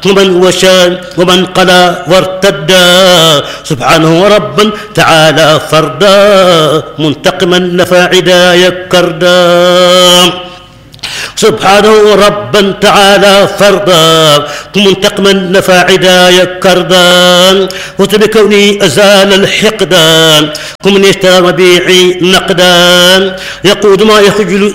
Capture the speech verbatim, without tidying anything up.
ومن وشان ومن قلى وارتدى سبحانه ربا تعالى فردا منتقما نفى عدايا كردا سبحانه ربا تعالى فردا منتقما نفى عدايا كردا وبكوني أزال الحقدان كمن اشترى مبيعي نقدا يقود ما يخجل